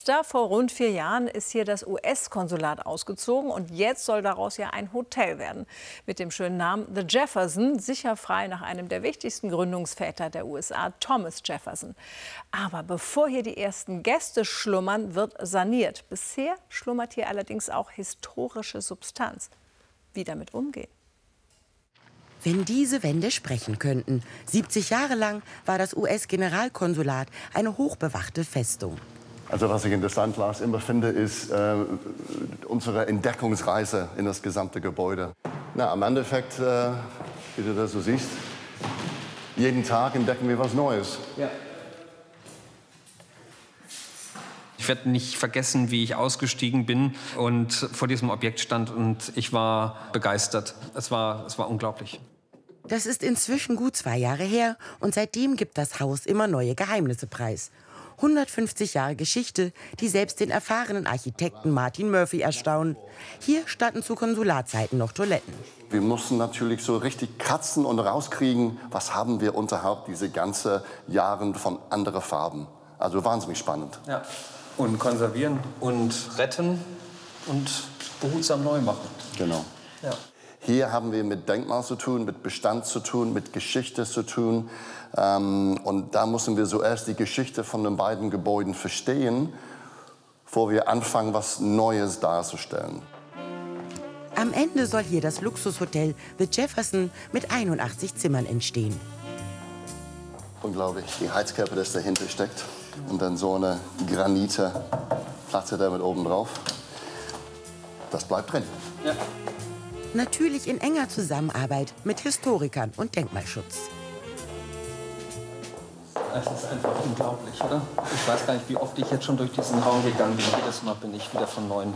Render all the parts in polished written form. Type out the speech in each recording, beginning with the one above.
Vor rund 4 Jahren ist hier das US-Konsulat ausgezogen und jetzt soll daraus ja ein Hotel werden. Mit dem schönen Namen The Jefferson, sicher frei nach einem der wichtigsten Gründungsväter der USA, Thomas Jefferson. Aber bevor hier die ersten Gäste schlummern, wird saniert. Bisher schlummert hier allerdings auch historische Substanz. Wie damit umgehen? Wenn diese Wände sprechen könnten. 70 Jahre lang war das US-Generalkonsulat eine hochbewachte Festung. Also was ich interessant, Lars, immer finde, ist unsere Entdeckungsreise in das gesamte Gebäude. Na, im Endeffekt, wie du das so siehst, jeden Tag entdecken wir was Neues. Ja. Ich werde nicht vergessen, wie ich ausgestiegen bin und vor diesem Objekt stand und ich war begeistert. Es war unglaublich. Das ist inzwischen gut 2 Jahre her und seitdem gibt das Haus immer neue Geheimnisse preis. 150 Jahre Geschichte, die selbst den erfahrenen Architekten Martin Murphy erstaunen. Hier standen zu Konsulatzeiten noch Toiletten. Wir mussten natürlich so richtig kratzen und rauskriegen, was haben wir unterhalb diese ganzen Jahre von anderen Farben. Also wahnsinnig spannend. Ja. Und konservieren und retten und behutsam neu machen. Genau. Ja. Hier haben wir mit Denkmal zu tun, mit Bestand zu tun, mit Geschichte zu tun. Und da müssen wir zuerst die Geschichte von den beiden Gebäuden verstehen, bevor wir anfangen, was Neues darzustellen. Am Ende soll hier das Luxushotel The Jefferson mit 81 Zimmern entstehen. Unglaublich, die Heizkörper, das dahinter steckt. Und dann so eine Granite-Platte da mit oben drauf. Das bleibt drin. Ja. Natürlich in enger Zusammenarbeit mit Historikern und Denkmalschutz. Es ist einfach unglaublich, oder? Ich weiß gar nicht, wie oft ich jetzt schon durch diesen Raum gegangen bin. Jedes Mal bin ich wieder von Neuem.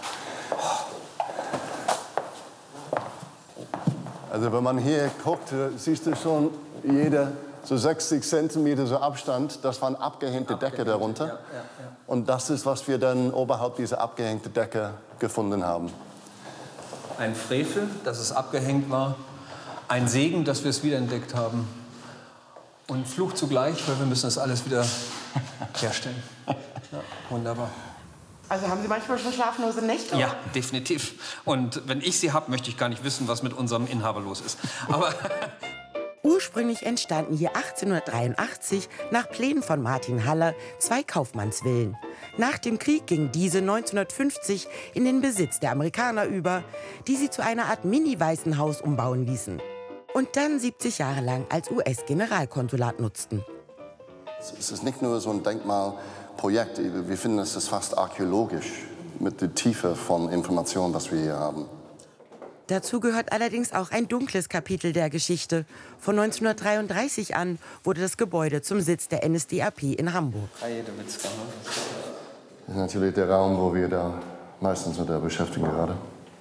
Also wenn man hier guckt, siehst du schon, jeder so 60 Zentimeter so Abstand, das waren abgehängte Decke darunter. Ja. Und das ist, was wir dann oberhalb dieser abgehängten Decke gefunden haben. Ein Frevel, dass es abgehängt war. Ein Segen, dass wir es wiederentdeckt haben. Und Fluch zugleich, weil wir müssen das alles wieder herstellen. Ja, wunderbar. Also haben Sie manchmal schon schlaflose Nächte? Ja, definitiv. Und wenn ich sie habe, möchte ich gar nicht wissen, was mit unserem Inhaber los ist. Aber Ursprünglich entstanden hier 1883 nach Plänen von Martin Haller 2 Kaufmannsvillen. Nach dem Krieg gingen diese 1950 in den Besitz der Amerikaner über, die sie zu einer Art Mini-Waisenhaus umbauen ließen. Und dann 70 Jahre lang als US-Generalkonsulat nutzten. Es ist nicht nur so ein Denkmalprojekt, wir finden, es ist fast archäologisch mit der Tiefe von Informationen, was wir hier haben. Dazu gehört allerdings auch ein dunkles Kapitel der Geschichte. Von 1933 an wurde das Gebäude zum Sitz der NSDAP in Hamburg. Das ist natürlich der Raum, wo wir da meistens mit beschäftigen gerade.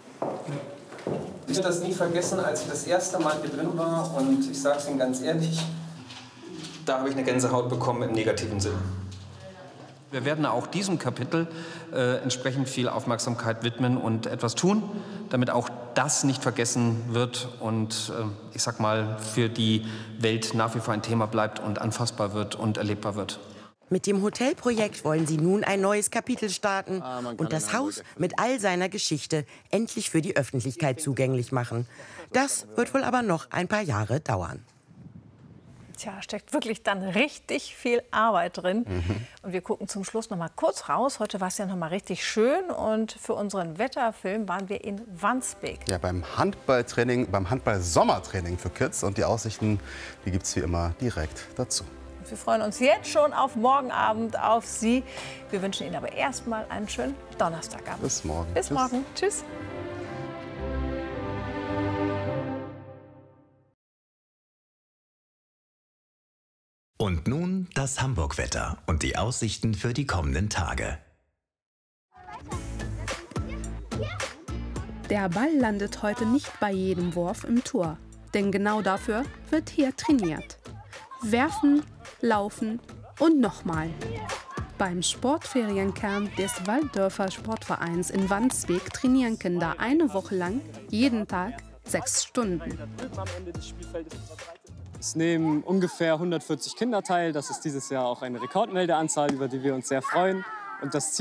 Ich werde das nie vergessen, als ich das erste Mal hier drin war. Und ich sage es Ihnen ganz ehrlich, da habe ich eine Gänsehaut bekommen im negativen Sinne. Wir werden auch diesem Kapitel entsprechend viel Aufmerksamkeit widmen und etwas tun, damit auch das nicht vergessen wird und ich sag mal, für die Welt nach wie vor ein Thema bleibt und anfassbar wird und erlebbar wird. Mit dem Hotelprojekt wollen sie nun ein neues Kapitel starten und das Haus mit all seiner Geschichte endlich für die Öffentlichkeit zugänglich machen. Das wird wohl aber noch ein paar Jahre dauern. Tja, steckt wirklich dann richtig viel Arbeit drin. Und wir gucken zum Schluss noch mal kurz raus. Heute war es ja noch mal richtig schön und für unseren Wetterfilm waren wir in Wandsbek. Ja, beim Handballtraining, beim Handball-Sommertraining für Kids und die Aussichten, die gibt es wie immer direkt dazu. Wir freuen uns jetzt schon auf morgen Abend auf Sie. Wir wünschen Ihnen aber erstmal einen schönen Donnerstagabend. Bis morgen. Bis morgen. Tschüss. Und nun das Hamburg-Wetter und die Aussichten für die kommenden Tage. Der Ball landet heute nicht bei jedem Wurf im Tor, denn genau dafür wird hier trainiert. Werfen, laufen und nochmal. Beim Sportferiencamp des Walddörfer Sportvereins in Wandsbek trainieren Kinder eine Woche lang jeden Tag 6 Stunden. Es nehmen ungefähr 140 Kinder teil. Das ist dieses Jahr auch eine Rekordmeldeanzahl, über die wir uns sehr freuen. Und das